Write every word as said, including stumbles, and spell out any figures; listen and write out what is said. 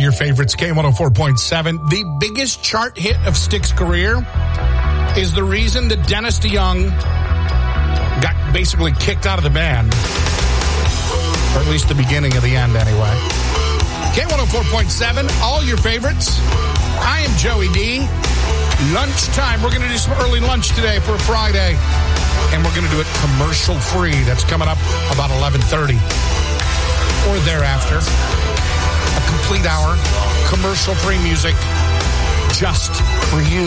your favorites, K one oh four point seven. The biggest chart hit of Styx's career is the reason that Dennis DeYoung got basically kicked out of the band. Or at least the beginning of the end, anyway. K one oh four point seven, all your favorites. I am Joey D. Lunchtime. We're going to do some early lunch today for a Friday. And we're going to do it commercial-free. That's coming up about eleven thirty. Or thereafter. A complete hour. Commercial-free music just for you.